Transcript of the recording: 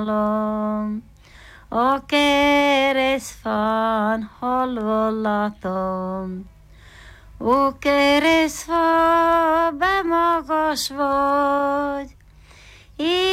a keresztfán halvallatom. Ó, keresztfa, be magas vagy,